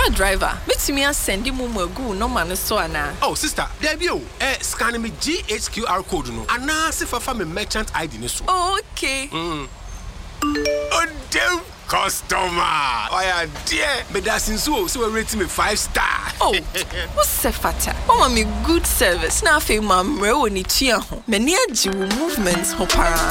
Bra driver, metumi asend mu magu no man so ana. Oh sister, there be scan me GHQR code no. Ana se fafa me merchant ID ni so. Oh, okay. Oh damn customer. Oh yeah, dear. Me da sinso so we rate me 5 star. Oh, what's fata? Oh, me good service. Na fe mamre woni tua ho. Me ni agi wo movements ho para.